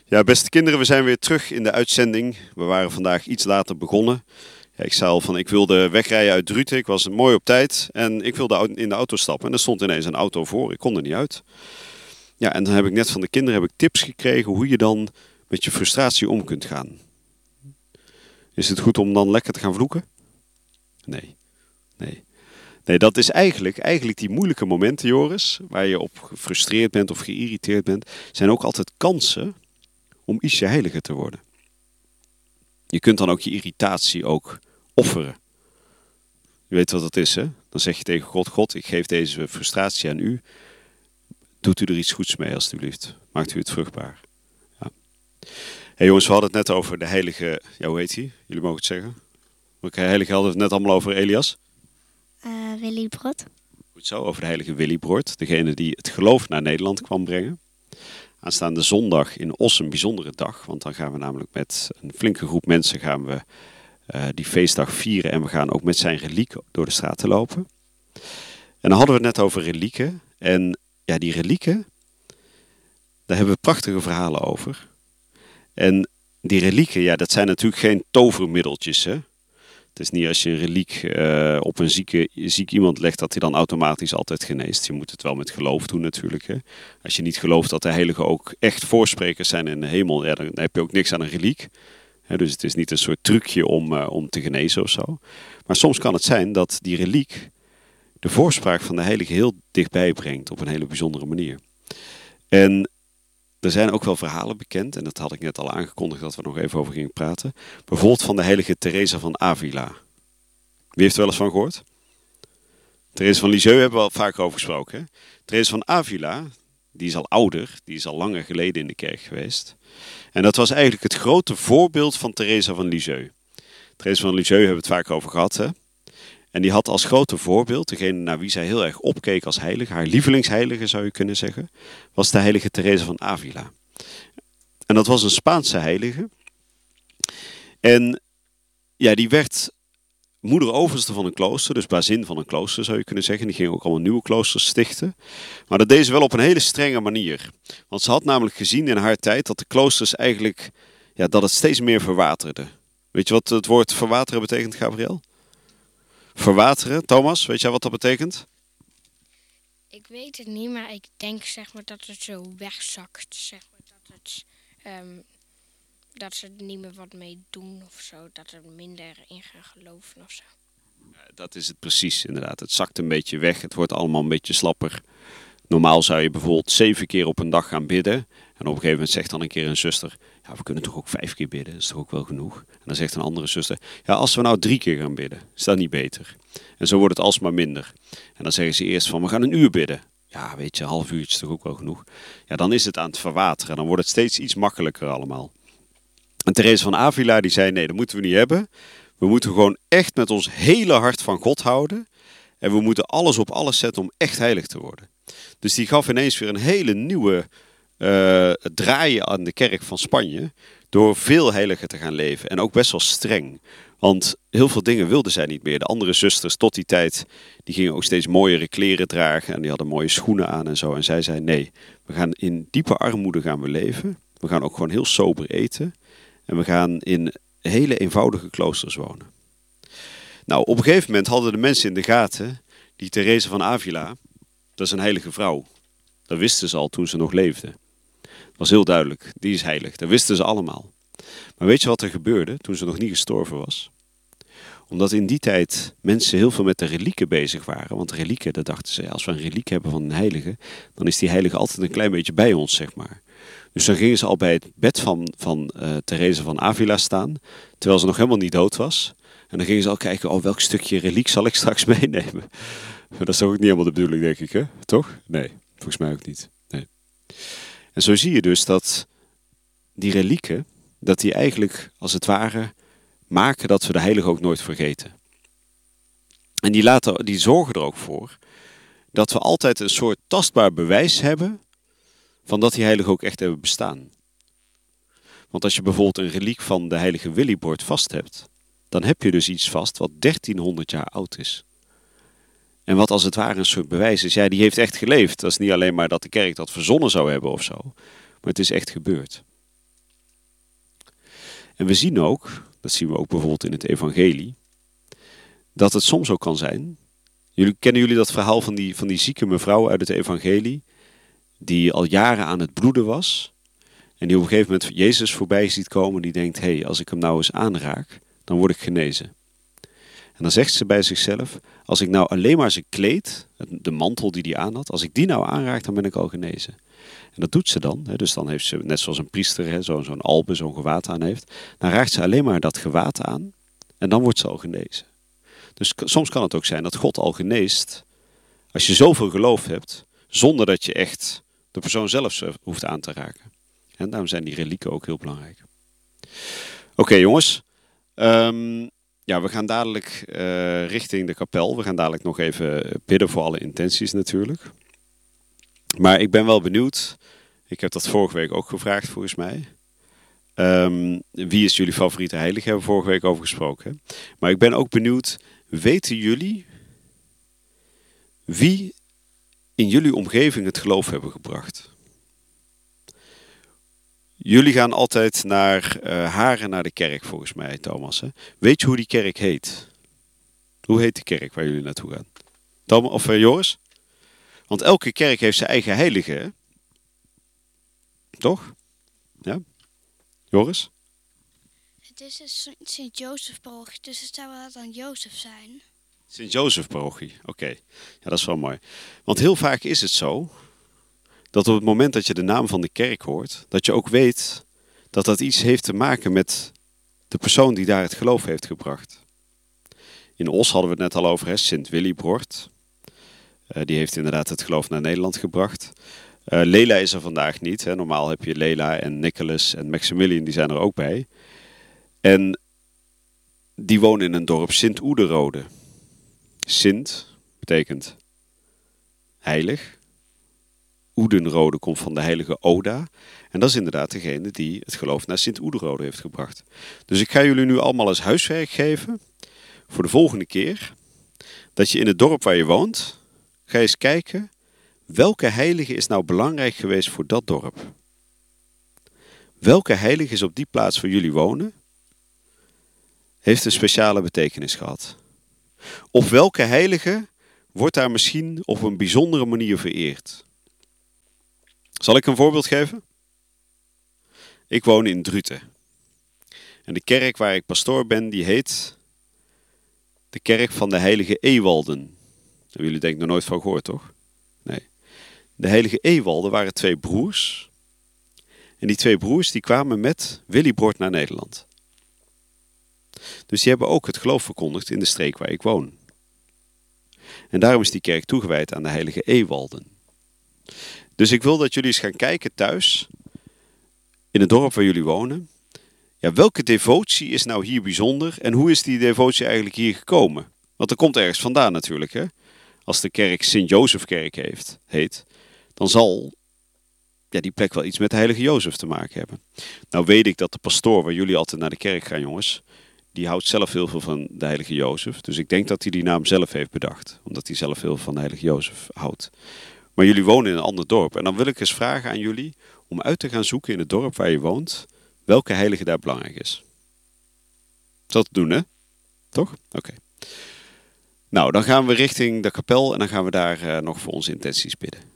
Ja, beste kinderen, we zijn weer terug in de uitzending. We waren vandaag iets later begonnen. Ja, ik zei al van, ik wilde wegrijden uit Druten. Ik was mooi op tijd en ik wilde in de auto stappen. En er stond ineens een auto voor. Ik kon er niet uit. Ja, en dan heb ik net van de kinderen tips gekregen hoe je dan met je frustratie om kunt gaan. Is het goed om dan lekker te gaan vloeken? Nee. Nee, dat is eigenlijk die moeilijke momenten, Joris, waar je op gefrustreerd bent of geïrriteerd bent, zijn ook altijd kansen om ietsje heiliger te worden. Je kunt dan ook je irritatie ook offeren. Je weet wat dat is, hè? Dan zeg je tegen God, God, ik geef deze frustratie aan u. Doet u er iets goeds mee, alstublieft. Maakt u het vruchtbaar. Ja. Hey jongens, we hadden het net over de heilige, ja, hoe heet hij? Jullie mogen het zeggen. Welke heilige hadden we het net allemaal over, Elias? Willibrord. Goed zo, over de heilige Willibrord. Degene die het geloof naar Nederland kwam brengen. Aanstaande zondag in Os een bijzondere dag. Want dan gaan we namelijk met een flinke groep mensen gaan we die feestdag vieren. En we gaan ook met zijn reliek door de straten lopen. En dan hadden we het net over relieken. En ja, die relieken, daar hebben we prachtige verhalen over. En die relieken, ja, dat zijn natuurlijk geen tovermiddeltjes, hè. Het is niet als je een reliek op een ziek iemand legt dat hij dan automatisch altijd geneest. Je moet het wel met geloof doen natuurlijk. Hè. Als je niet gelooft dat de heiligen ook echt voorsprekers zijn in de hemel, ja, dan heb je ook niks aan een reliek. Dus het is niet een soort trucje om te genezen of zo. Maar soms kan het zijn dat die reliek de voorspraak van de heilige heel dichtbij brengt op een hele bijzondere manier. En er zijn ook wel verhalen bekend, en dat had ik net al aangekondigd dat we nog even over gingen praten. Bijvoorbeeld van de heilige Teresa van Avila. Wie heeft er wel eens van gehoord? Teresa van Lisieux hebben we al vaak over gesproken. Hè? Teresa van Avila, die is al ouder, die is al langer geleden in de kerk geweest. En dat was eigenlijk het grote voorbeeld van Teresa van Lisieux. Teresa van Lisieux hebben we het vaak over gehad, hè? En die had als grote voorbeeld, degene naar wie zij heel erg opkeek als heilige, haar lievelingsheilige zou je kunnen zeggen, was de heilige Teresa van Avila. En dat was een Spaanse heilige. En ja, die werd moeder-overste van een klooster, dus bazin van een klooster zou je kunnen zeggen. Die ging ook allemaal nieuwe kloosters stichten. Maar dat deed ze wel op een hele strenge manier. Want ze had namelijk gezien in haar tijd dat de kloosters eigenlijk, ja, dat het steeds meer verwaterde. Weet je wat het woord verwateren betekent, Gabriel? Verwateren, Thomas, weet jij wat dat betekent? Ik weet het niet, maar ik denk zeg maar dat het zo wegzakt, zeg maar dat ze er niet meer wat mee doen of zo, dat er minder in gaan geloven of zo. Dat is het precies, inderdaad. Het zakt een beetje weg, het wordt allemaal een beetje slapper. Normaal zou je bijvoorbeeld 7 keer op een dag gaan bidden. En op een gegeven moment zegt dan een keer een zuster, ja, we kunnen toch ook 5 keer bidden, dat is toch ook wel genoeg. En dan zegt een andere zuster, ja, als we nou 3 keer gaan bidden, is dat niet beter? En zo wordt het alsmaar minder. En dan zeggen ze eerst van, we gaan 1 uur bidden. Ja, weet je, een half uurtje is toch ook wel genoeg? Ja, dan is het aan het verwateren, dan wordt het steeds iets makkelijker allemaal. En Teresa van Avila die zei, nee, dat moeten we niet hebben. We moeten gewoon echt met ons hele hart van God houden. En we moeten alles op alles zetten om echt heilig te worden. Dus die gaf ineens weer een hele nieuwe draaien aan de kerk van Spanje. Door veel heiliger te gaan leven. En ook best wel streng. Want heel veel dingen wilden zij niet meer. De andere zusters tot die tijd, die gingen ook steeds mooiere kleren dragen. En die hadden mooie schoenen aan en zo. En zij zei, nee, we gaan in diepe armoede gaan we leven. We gaan ook gewoon heel sober eten. En we gaan in hele eenvoudige kloosters wonen. Nou, op een gegeven moment hadden de mensen in de gaten, die Teresa van Avila, dat is een heilige vrouw. Dat wisten ze al toen ze nog leefde. Dat was heel duidelijk, die is heilig. Dat wisten ze allemaal. Maar weet je wat er gebeurde toen ze nog niet gestorven was? Omdat in die tijd mensen heel veel met de relieken bezig waren. Want relieken, dat dachten ze, als we een reliek hebben van een heilige, dan is die heilige altijd een klein beetje bij ons, zeg maar. Dus dan gingen ze al bij het bed van Teresa van Avila staan, terwijl ze nog helemaal niet dood was. En dan gingen ze al kijken, oh, welk stukje reliek zal ik straks meenemen? Maar dat is toch ook niet helemaal de bedoeling, denk ik, hè? Toch? Nee, volgens mij ook niet. Nee. En zo zie je dus dat die relieken, dat die eigenlijk, als het ware, maken dat we de heilige ook nooit vergeten. En die zorgen er ook voor dat we altijd een soort tastbaar bewijs hebben van dat die heiligen ook echt hebben bestaan. Want als je bijvoorbeeld een reliek van de heilige Willibrord vast hebt, dan heb je dus iets vast wat 1300 jaar oud is. En wat als het ware een soort bewijs is, ja, die heeft echt geleefd. Dat is niet alleen maar dat de kerk dat verzonnen zou hebben of zo, maar het is echt gebeurd. En we zien ook, dat zien we ook bijvoorbeeld in het evangelie, dat het soms ook kan zijn. Kennen jullie dat verhaal van die zieke mevrouw uit het evangelie, die al jaren aan het bloeden was en die op een gegeven moment Jezus voorbij ziet komen, die denkt, hé, als ik hem nou eens aanraak, dan word ik genezen. En dan zegt ze bij zichzelf, als ik nou alleen maar zijn kleed, de mantel die hij aan had, als ik die nou aanraak, dan ben ik al genezen. En dat doet ze dan. Dus dan heeft ze, net zoals een priester, zo'n albe, zo'n gewaad aan heeft, dan raakt ze alleen maar dat gewaad aan en dan wordt ze al genezen. Dus soms kan het ook zijn dat God al geneest, als je zoveel geloof hebt, zonder dat je echt de persoon zelf hoeft aan te raken. En daarom zijn die relieken ook heel belangrijk. Oké, jongens. Ja, we gaan dadelijk richting de kapel. We gaan dadelijk nog even bidden voor alle intenties natuurlijk. Maar ik ben wel benieuwd. Ik heb dat vorige week ook gevraagd volgens mij. Wie is jullie favoriete heilige? Hebben we vorige week over gesproken. Hè? Maar ik ben ook benieuwd. Weten jullie wie in jullie omgeving het geloof hebben gebracht? Jullie gaan altijd naar Haren, naar de kerk volgens mij, Thomas. Hè? Weet je hoe die kerk heet? Hoe heet de kerk waar jullie naartoe gaan? Thomas of Joris? Want elke kerk heeft zijn eigen heilige, hè? Toch? Ja? Joris? Het is een Sint-Jozef-parochie, dus het zou wel dan Jozef zijn. Sint-Jozef-parochie, oké. Ja, dat is wel mooi. Want heel vaak is het zo dat op het moment dat je de naam van de kerk hoort, dat je ook weet dat dat iets heeft te maken met de persoon die daar het geloof heeft gebracht. In Os hadden we het net al over, Sint Willibrord. Die heeft inderdaad het geloof naar Nederland gebracht. Lela is er vandaag niet. Hè. Normaal heb je Lela en Nicholas en Maximilian, die zijn er ook bij. En die wonen in een dorp Sint-Oederode. Sint betekent heilig. Oedenrode komt van de heilige Oda. En dat is inderdaad degene die het geloof naar Sint-Oederode heeft gebracht. Dus ik ga jullie nu allemaal eens huiswerk geven. Voor de volgende keer. Dat je in het dorp waar je woont, ga eens kijken. Welke heilige is nou belangrijk geweest voor dat dorp? Welke heilige is op die plaats waar jullie wonen? Heeft een speciale betekenis gehad? Of welke heilige wordt daar misschien op een bijzondere manier vereerd? Zal ik een voorbeeld geven? Ik woon in Druten. En de kerk waar ik pastoor ben, die heet de kerk van de heilige Ewalden. Daar hebben jullie denk ik nog nooit van gehoord, toch? Nee. De heilige Ewalden waren 2 broers. En die 2 broers die kwamen met Willibrord naar Nederland. Dus die hebben ook het geloof verkondigd in de streek waar ik woon. En daarom is die kerk toegewijd aan de heilige Ewalden. Dus ik wil dat jullie eens gaan kijken thuis, in het dorp waar jullie wonen. Ja, welke devotie is nou hier bijzonder en hoe is die devotie eigenlijk hier gekomen? Want dat komt ergens vandaan natuurlijk. Hè? Als de kerk Sint-Jozefkerk heet, dan zal die plek wel iets met de heilige Jozef te maken hebben. Nou weet ik dat de pastoor waar jullie altijd naar de kerk gaan, jongens, die houdt zelf heel veel van de heilige Jozef. Dus ik denk dat hij die naam zelf heeft bedacht, omdat hij zelf heel veel van de heilige Jozef houdt. Maar jullie wonen in een ander dorp. En dan wil ik eens vragen aan jullie om uit te gaan zoeken in het dorp waar je woont, welke heilige daar belangrijk is. Dat doen, hè? Toch? Oké. Nou, dan gaan we richting de kapel en dan gaan we daar nog voor onze intenties bidden.